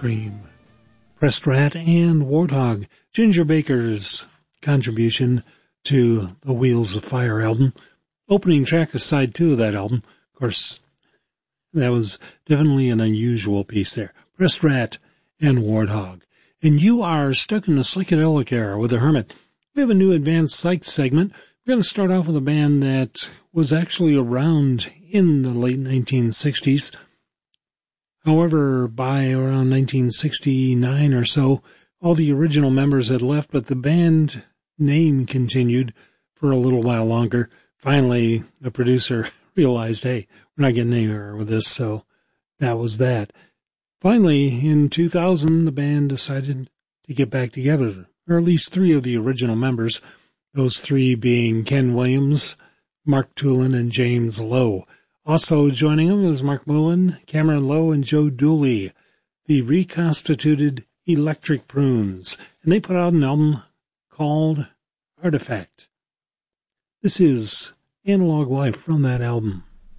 Cream, Pressed Rat, and Warthog, Ginger Baker's contribution to the Wheels of Fire album. Opening track is side 2 of that album. Of course, that was definitely an unusual piece there. Pressed Rat and Warthog. And you are stuck in the psychedelic era with The Hermit. We have a new advanced psych segment. We're going to start off with a band that was actually around in the late 1960s. However, by around 1969 or so, all the original members had left, but the band name continued for a little while longer. Finally, the producer realized, hey, we're not getting anywhere with this, so that was that. Finally, in 2000, the band decided to get back together, or at least 3 of the original members, those 3 being Ken Williams, Mark Tulin, and James Lowe. Also joining them is Mark Mullen, Cameron Lowe, and Joe Dooley, the reconstituted Electric Prunes, and they put out an album called Artifact. This is Analog Life from that album.